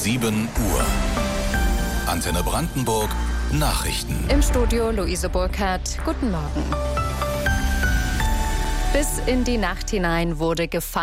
7 Uhr. Antenne Brandenburg, Nachrichten. Im Studio Luise Burkhardt. Guten Morgen. Bis in die Nacht hinein wurde gefeiert.